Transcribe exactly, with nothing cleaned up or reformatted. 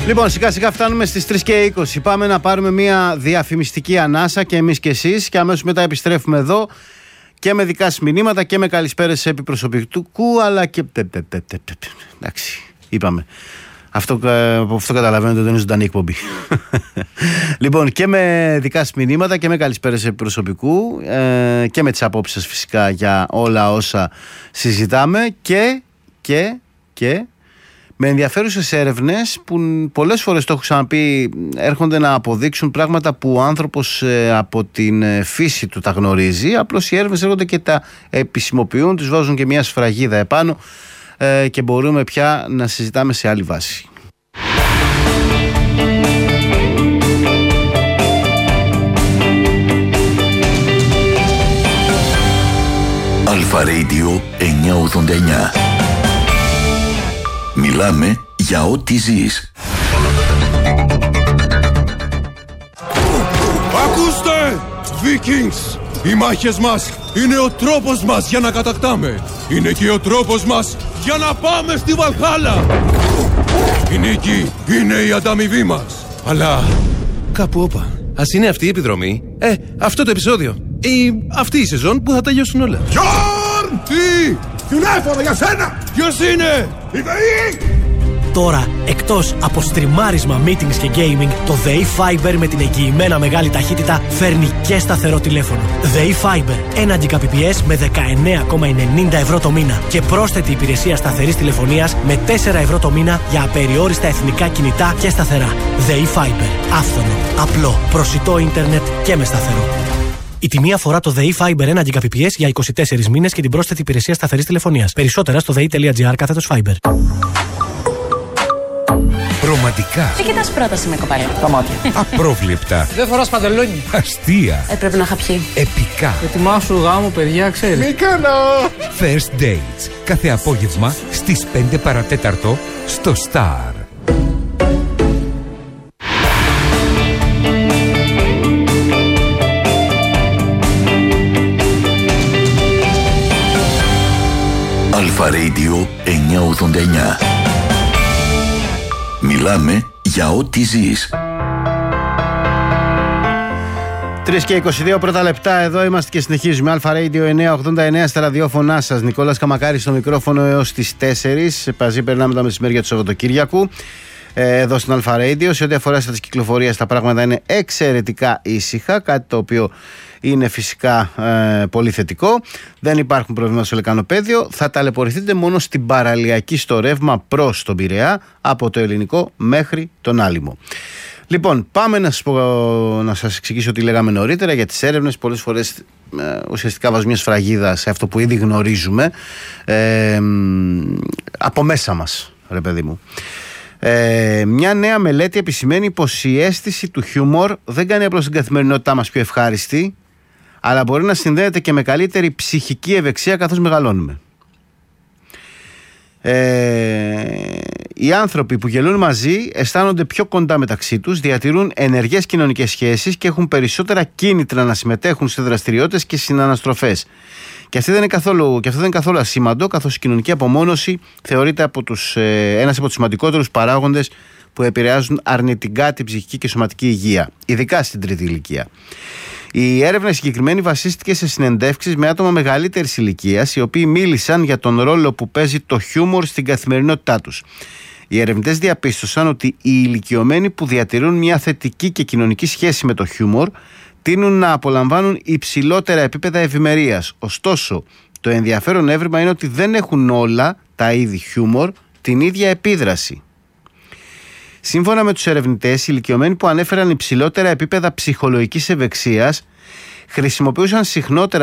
Λοιπόν, σιγά σιγά φτάνουμε στις τρεις και είκοσι. Πάμε να πάρουμε μια διαφημιστική ανάσα και εμείς και εσείς, και αμέσως μετά επιστρέφουμε εδώ και με δικά σας μηνύματα και με καλησπέρες επί προσωπικού, αλλά και... Εντάξει, είπαμε. Αυτό, αυτό καταλαβαίνετε ότι δεν είναι ζωντανή εκπομπή. Λοιπόν, και με δικά σας μηνύματα και με καλησπέρες επί προσωπικού ε, και με τις απόψεις σας φυσικά για όλα όσα συζητάμε και, και, και με ενδιαφέρουσες έρευνες που πολλές φορές, το έχω ξαναπεί, έρχονται να αποδείξουν πράγματα που ο άνθρωπος ε, από την φύση του τα γνωρίζει. Απλώς οι έρευνες έρχονται και τα επισημοποιούν, τους βάζουν και μια σφραγίδα επάνω ε, και μπορούμε πια να συζητάμε σε άλλη βάση. Αλφα Radio εννιακόσια ογδόντα εννιά. Μιλάμε για ό,τι ζεις. Ακούστε! Vikings! Οι μάχες μας είναι ο τρόπος μας για να κατακτάμε. Είναι και ο τρόπος μας για να πάμε στη Βαλχάλα. Η νίκη είναι η ανταμοιβή μας. Αλλά κάπου όπα. Ας είναι αυτή η επιδρομή. Ε, αυτό το επεισόδιο. Ή αυτή η σεζόν που θα τελειώσουν όλα. Γιόρν! Τι! Τηλέφωνο για σένα! Ποιος είναι? Η ΔΕΗ! Τώρα, εκτός από στριμάρισμα, meetings και gaming, το ΔΕΗ Fiber με την εγγυημένα μεγάλη ταχύτητα φέρνει και σταθερό τηλέφωνο. ΔΕΗ Fiber, ένα Gbps με δεκαεννέα κόμμα ενενήντα ευρώ το μήνα και πρόσθετη υπηρεσία σταθερής τηλεφωνίας με τέσσερα ευρώ το μήνα για απεριόριστα εθνικά κινητά και σταθερά. ΔΕΗ Fiber, άφθονο, απλό, προσιτό ίντερνετ και με σταθερό. Η τιμή αφορά το ΔΕΗ Fiber ένα Gbps για είκοσι τέσσερις μήνες και την πρόσθετη υπηρεσία σταθερής τηλεφωνίας. Περισσότερα στο δei.gr κάθετος Fiber. Ρομαντικά. Τι κοιτάς πρόταση με κοπέλα? Τα μάτια. Απρόβλεπτα. Δεν φοράς παντελόνι. Αστεία. Ε, πρέπει να είχα πιει. Επικά. Ετοιμάσου γάμο, παιδιά, ξέρεις. Μη κάνω. First Dates. Κάθε απόγευμα στις πέντε παρατέταρτο στο Star. Αλφα Radio εννιακόσια ογδόντα εννιά. Μιλάμε για ό,τι ζεις. τρεις και είκοσι δύο πρώτα λεπτά, εδώ είμαστε και συνεχίζουμε. Αλφα Radio εννιακόσια ογδόντα εννιά στα ραδιόφωνά σας. Νικόλας Καμακάρης στο μικρόφωνο έως τις τέσσερις. Παζί περνάμε τα μεσημέρια του Σαββατοκύριακου εδώ στην Αλφα Radio. Σε ό,τι αφορά στις κυκλοφορίες, τα πράγματα είναι εξαιρετικά ήσυχα, κάτι το οποίο είναι φυσικά ε, πολύ θετικό. Δεν υπάρχουν προβλήματα στο λεκανοπέδιο. Θα ταλαιπωρηθείτε μόνο στην παραλιακή στο ρεύμα προς τον Πειραιά, από το Ελληνικό μέχρι τον Άλυμο. Λοιπόν, πάμε να σας, πω, να σας εξηγήσω τι λέγαμε νωρίτερα για τις έρευνες. Πολλές φορές ε, ουσιαστικά βάζουμε μια σφραγίδα σε αυτό που ήδη γνωρίζουμε ε, από μέσα μας, ρε παιδί μου. Ε, μια νέα μελέτη επισημαίνει πως η αίσθηση του χιούμορ δεν κάνει απλώς την καθημερινότητά μας πιο ευχάριστη, αλλά μπορεί να συνδέεται και με καλύτερη ψυχική ευεξία καθώς μεγαλώνουμε. Ε, οι άνθρωποι που γελούν μαζί αισθάνονται πιο κοντά μεταξύ τους, διατηρούν ενεργές κοινωνικές σχέσεις και έχουν περισσότερα κίνητρα να συμμετέχουν σε δραστηριότητες και συναναστροφές. Και, αυτή δεν είναι καθόλου, και αυτό δεν είναι καθόλου ασήμαντο, καθώς η κοινωνική απομόνωση θεωρείται από τους, ε, ένας από τους σημαντικότερους παράγοντες που επηρεάζουν αρνητικά την ψυχική και σωματική υγεία, ειδικά στην τρίτη ηλικία. Η έρευνα συγκεκριμένη βασίστηκε σε συνεντεύξεις με άτομα μεγαλύτερης ηλικίας, οι οποίοι μίλησαν για τον ρόλο που παίζει το χιούμορ στην καθημερινότητά τους. Οι ερευνητές διαπίστωσαν ότι οι ηλικιωμένοι που διατηρούν μια θετική και κοινωνική σχέση με το χιούμορ τείνουν να απολαμβάνουν υψηλότερα επίπεδα ευημερίας. Ωστόσο, το ενδιαφέρον έβριμα είναι ότι δεν έχουν όλα τα είδη χιούμορ την ίδια επίδραση. Σύμφωνα με τους ερευνητές, οι ηλικιωμένοι που ανέφεραν υψηλότερα επίπεδα ψυχολογικής ευεξίας χρησιμοποιούσαν συχνότερα